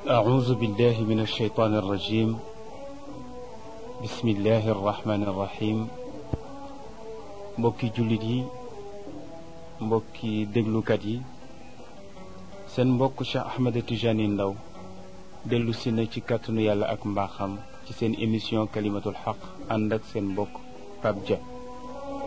أعوذ بالله من الشيطان الرجيم. بسم الله الرحمن الرحيم. mbokki jullit yi, mbokki déglukat yi, seen mbokk Cheikh Ahmed Tijani Ndaw dellu si na ci kàttanu yàlla ak mbaaxam ci seen émission kalimatul xaq ànd ak seen mbokk Pape Dia.